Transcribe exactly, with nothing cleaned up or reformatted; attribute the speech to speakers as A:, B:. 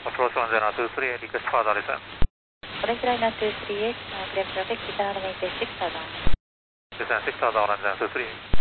A: Approach one zero two three, request further descent.
B: Orange Liner two three eight, uh, clear traffic, Kita runway six thousand.
A: Descent six thousand, one zero two three.